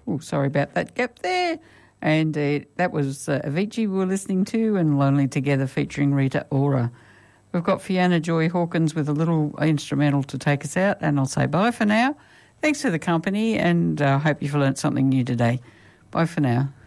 Oh, sorry about that gap there. And that was Avicii we were listening to, and Lonely Together featuring Rita Ora. We've got Fiona Joy Hawkins with a little instrumental to take us out, and I'll say bye for now. Thanks for the company, and I hope you've learnt something new today. Bye for now.